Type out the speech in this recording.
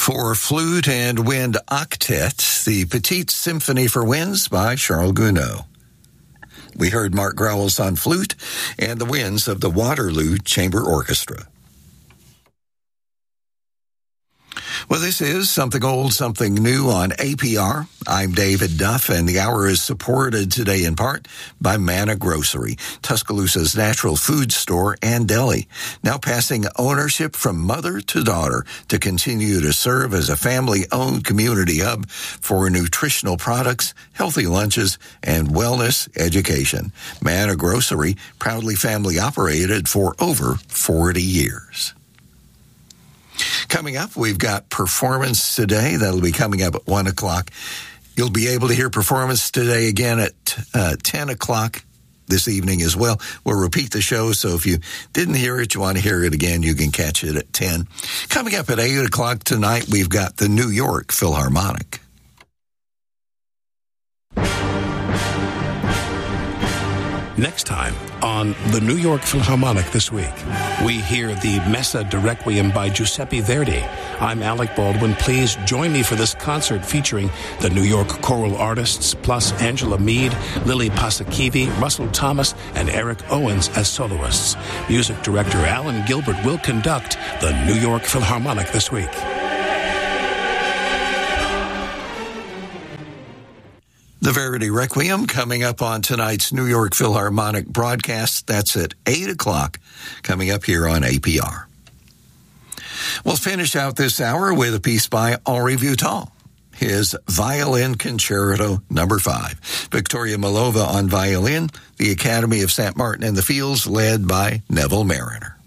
For flute and wind octet, the Petite Symphony for Winds by Charles Gounod. We heard Mark Growles on flute and the winds of the Waterloo Chamber Orchestra. Well, this is Something Old, Something New on APR. I'm David Duff, and the hour is supported today in part by Manna Grocery, Tuscaloosa's natural food store and deli, now passing ownership from mother to daughter to continue to serve as a family-owned community hub for nutritional products, healthy lunches, and wellness education. Manna Grocery, proudly family-operated for over 40 years. Coming up, we've got Performance Today. That'll be coming up at 1 o'clock. You'll be able to hear Performance Today again at 10 o'clock this evening as well. We'll repeat the show, so if you didn't hear it, you want to hear it again, you can catch it at 10. Coming up at 8 o'clock tonight, we've got the New York Philharmonic. Next time on the New York Philharmonic this week, we hear the Messa de Requiem by Giuseppe Verdi. I'm Alec Baldwin. Please join me for this concert featuring the New York choral artists, plus Angela Mead, Lily Pasakivi, Russell Thomas, and Eric Owens as soloists. Music director Alan Gilbert will conduct the New York Philharmonic this week. The Verdi Requiem coming up on tonight's New York Philharmonic broadcast. That's at 8 o'clock, coming up here on APR. We'll finish out this hour with a piece by Henri Vuitton, his Violin Concerto No. 5. Victoria Milova on violin, the Academy of St. Martin in the Fields, led by Neville Mariner.